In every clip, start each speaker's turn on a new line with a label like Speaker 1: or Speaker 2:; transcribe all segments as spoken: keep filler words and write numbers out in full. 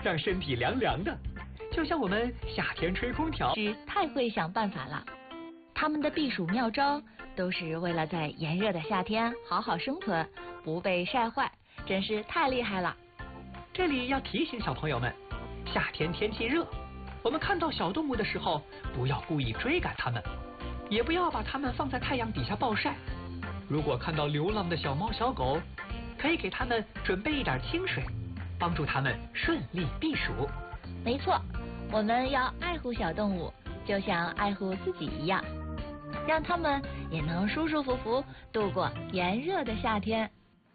Speaker 1: 让身体凉凉的，就像我们夏天吹空调。
Speaker 2: 是太会想办法了，他们的避暑妙招都是为了在炎热的夏天好好生存，不被晒坏，真是太厉害了。
Speaker 1: 这里要提醒小朋友们，夏天天气热，我们看到小动物的时候，不要故意追赶它们，也不要把它们放在太阳底下暴晒。如果看到流浪的小猫小狗，可以给它们准备一点清水，帮助它们顺利避暑。
Speaker 2: 没错，我们要爱护小动物，就像爱护自己一样，让它们也能舒舒服服度过炎热的夏天。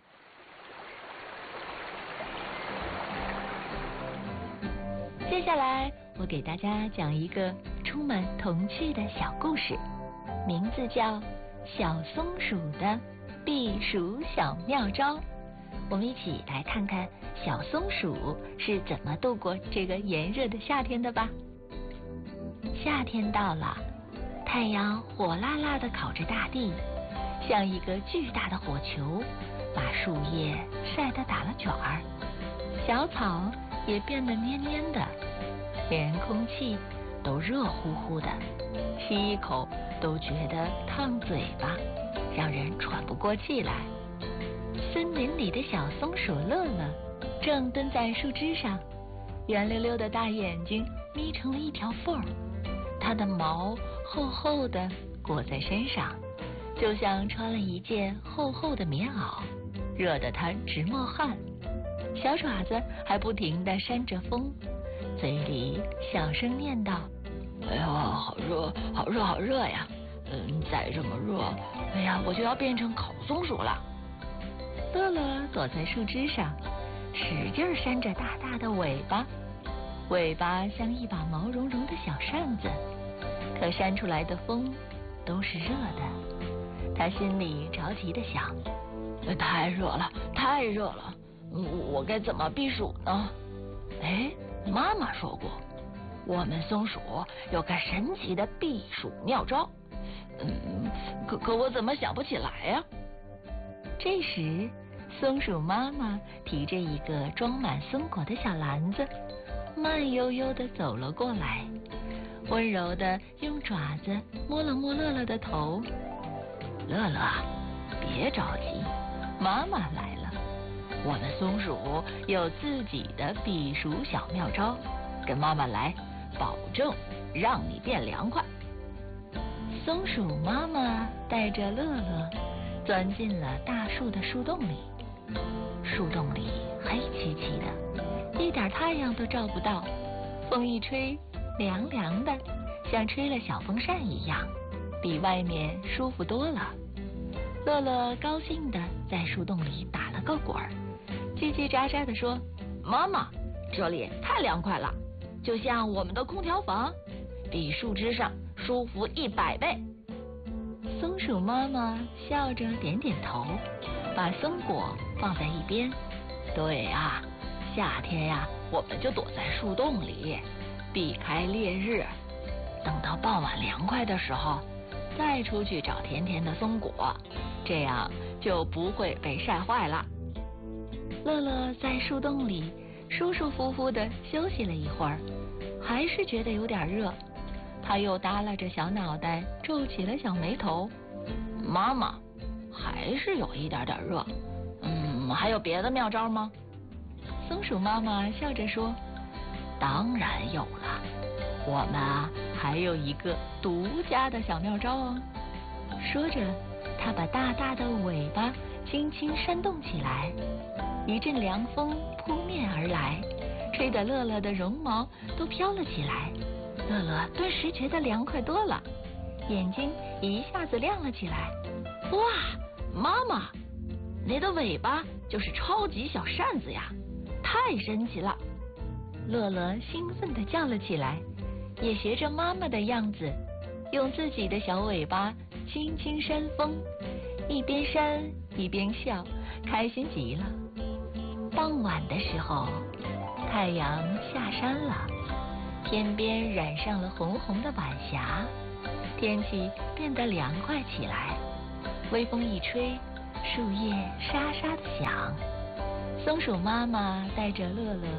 Speaker 2: 接下来我给大家讲一个充满童趣的小故事，名字叫《小松鼠的避暑小妙招》。我们一起来看看小松鼠是怎么度过这个炎热的夏天的吧。夏天到了，太阳火辣辣地烤着大地，像一个巨大的火球，把树叶晒得打了卷儿，小草也变得黏黏的，连空气都热乎乎的，吸一口都觉得烫嘴巴，让人喘不过气来。森林里的小松鼠乐乐正蹲在树枝上，圆溜溜的大眼睛眯成了一条缝儿，它的毛厚厚的裹在身上，就像穿了一件厚厚的棉袄，热得它直冒汗。小爪子还不停地扇着风，嘴里小声念叨：哎呀，好热，好热，好热呀！嗯，再这么热，哎呀，我就要变成烤松鼠了。乐乐躲在树枝上，使劲扇着大大的尾巴，尾巴像一把毛茸茸的小扇子，可扇出来的风都是热的。他心里着急地想：太热了，太热了，我该怎么避暑呢？哎，妈妈说过，我们松鼠有个神奇的避暑妙招。嗯，可可我怎么想不起来呀？这时，松鼠妈妈提着一个装满松果的小篮子，慢悠悠地走了过来，温柔地用爪子摸了摸乐乐的头。乐乐，别着急，妈妈来了。我们松鼠有自己的避暑小妙招，跟妈妈来，保证让你变凉快。松鼠妈妈带着乐乐钻进了大树的树洞里，树洞里黑漆漆的，一点太阳都照不到，风一吹，凉凉的，像吹了小风扇一样，比外面舒服多了。乐乐高兴地在树洞里打了个滚儿，叽叽喳喳地说：妈妈，这里太凉快了，就像我们的空调房，比树枝上舒服一百倍。松鼠妈妈笑着点点头，把松果放在一边。对啊，夏天呀，我们就躲在树洞里，避开烈日，等到傍晚凉快的时候，再出去找甜甜的松果，这样就不会被晒坏了。乐乐在树洞里舒舒服服地休息了一会儿，还是觉得有点热，他又耷拉着小脑袋，皱起了小眉头。妈妈，还是有一点点热，嗯，还有别的妙招吗？松鼠妈妈笑着说：当然有了，我们啊还有一个独家的小妙招哦。说着，她把大大的尾巴轻轻扇动起来，一阵凉风扑面而来，吹得乐乐的绒毛都飘了起来。乐乐顿时觉得凉快多了，眼睛一下子亮了起来。哇，妈妈，你的尾巴就是超级小扇子呀，太神奇了！乐乐兴奋地叫了起来，也学着妈妈的样子，用自己的小尾巴轻轻扇风，一边扇一边笑，开心极了。傍晚的时候，太阳下山了，天边染上了红红的晚霞，天气变得凉快起来。微风一吹，树叶沙沙地响。松鼠妈妈带着乐乐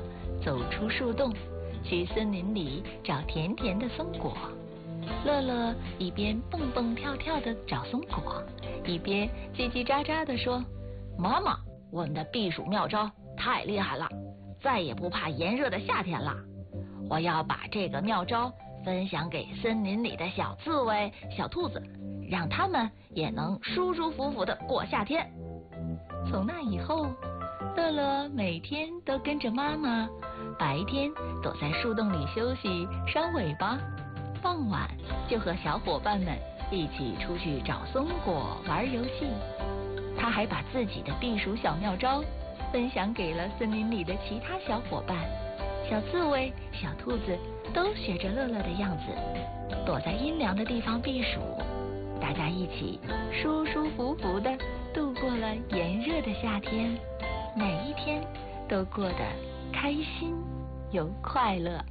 Speaker 2: 走出树洞，去森林里找甜甜的松果。乐乐一边蹦蹦跳跳地找松果，一边叽叽喳喳地说：妈妈，我们的避暑妙招太厉害了，再也不怕炎热的夏天了。我要把这个妙招分享给森林里的小刺猬、小兔子，让他们也能舒舒服服地过夏天。从那以后，乐乐每天都跟着妈妈，白天躲在树洞里休息扇尾巴，傍晚就和小伙伴们一起出去找松果玩游戏。他还把自己的避暑小妙招分享给了森林里的其他小伙伴，小刺猬、小兔子都学着乐乐的样子，躲在阴凉的地方避暑。大家一起舒舒服服地度过了炎热的夏天，每一天都过得开心又快乐。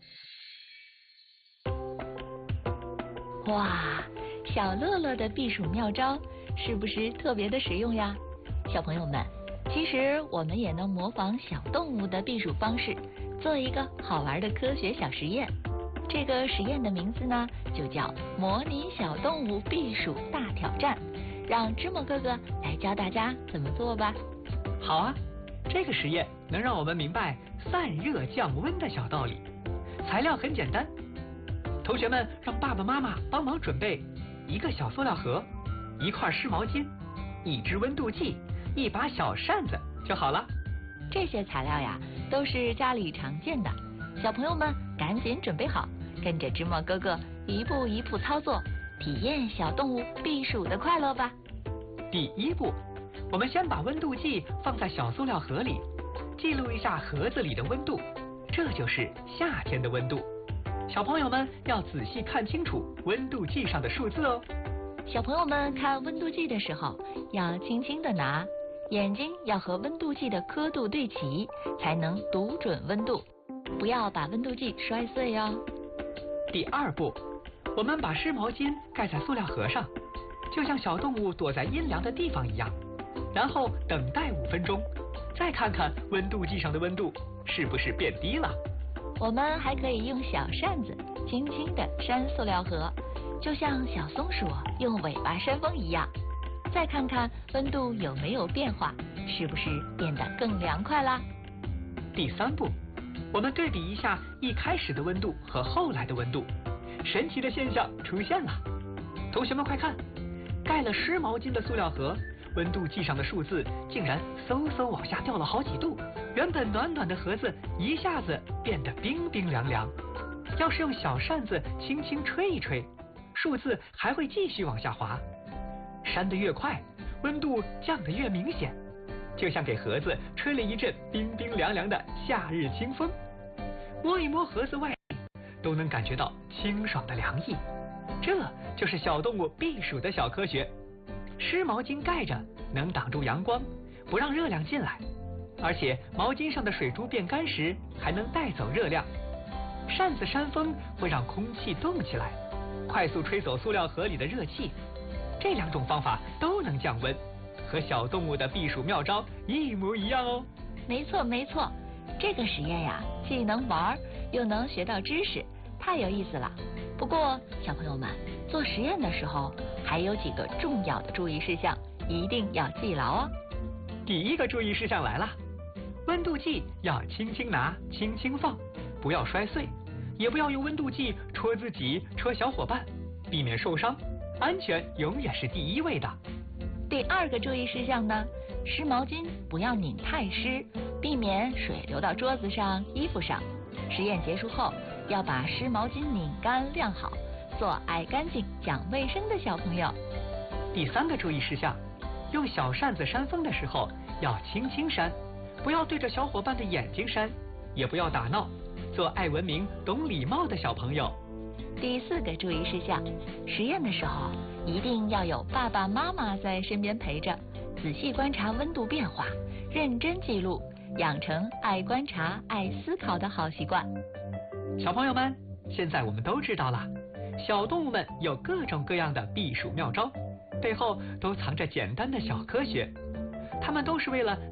Speaker 2: 哇，小乐乐的避暑妙招是不是特别的实用呀？小朋友们，其实我们也能模仿小动物的避暑方式，做一个好玩的科学小实验。这个实验的名字呢，就叫模拟小动物避暑大挑战。让芝麻哥哥来教大家怎么做吧。
Speaker 1: 好啊，这个实验能让我们明白散热降温的小道理。材料很简单，同学们让爸爸妈妈帮忙准备一个小塑料盒、一块湿毛巾、一支温度计、一把小扇子就好了。
Speaker 2: 这些材料呀，都是家里常见的，小朋友们赶紧准备好，跟着芝麻哥哥一步一步操作，体验小动物避暑的快乐吧。
Speaker 1: 第一步，我们先把温度计放在小塑料盒里，记录一下盒子里的温度，这就是夏天的温度。小朋友们要仔细看清楚温度计上的数字哦。
Speaker 2: 小朋友们看温度计的时候，要轻轻地拿，眼睛要和温度计的刻度对齐，才能读准温度，不要把温度计摔碎哦。
Speaker 1: 第二步，我们把湿毛巾盖在塑料盒上，就像小动物躲在阴凉的地方一样，然后等待五分钟，再看看温度计上的温度是不是变低了。
Speaker 2: 我们还可以用小扇子轻轻地扇塑料盒，就像小松鼠用尾巴扇风一样，再看看温度有没有变化，是不是变得更凉快啦？
Speaker 1: 第三步，我们对比一下一开始的温度和后来的温度，神奇的现象出现了。同学们快看，盖了湿毛巾的塑料盒，温度计上的数字竟然嗖嗖往下掉了好几度，原本暖暖的盒子一下子变得冰冰凉凉。要是用小扇子轻轻吹一吹，数字还会继续往下滑。扇得越快，温度降得越明显，就像给盒子吹了一阵冰冰凉凉的夏日清风。摸一摸盒子外都能感觉到清爽的凉意，这就是小动物避暑的小科学。湿毛巾盖着能挡住阳光，不让热量进来，而且毛巾上的水珠变干时还能带走热量。扇子扇风会让空气动起来，快速吹走塑料盒里的热气。这两种方法都能降温，和小动物的避暑妙招一模一样哦。
Speaker 2: 没错没错，这个实验呀，既能玩又能学到知识，太有意思了。不过小朋友们做实验的时候，还有几个重要的注意事项，一定要记牢哦。
Speaker 1: 第一个注意事项来了，温度计要轻轻拿，轻轻放，不要摔碎，也不要用温度计戳自己、戳小伙伴，避免受伤。安全永远是第一位的。
Speaker 2: 第二个注意事项呢，湿毛巾不要拧太湿，避免水流到桌子上、衣服上。实验结束后，要把湿毛巾拧干晾好，做爱干净、讲卫生的小朋友。
Speaker 1: 第三个注意事项，用小扇子扇风的时候要轻轻扇，不要对着小伙伴的眼睛扇，也不要打闹，做爱文明、懂礼貌的小朋友。
Speaker 2: 第四个注意事项，实验的时候一定要有爸爸妈妈在身边陪着，仔细观察温度变化，认真记录，养成爱观察、爱思考的好习惯。
Speaker 1: 小朋友们，现在我们都知道了，小动物们有各种各样的避暑妙招，背后都藏着简单的小科学，它们都是为了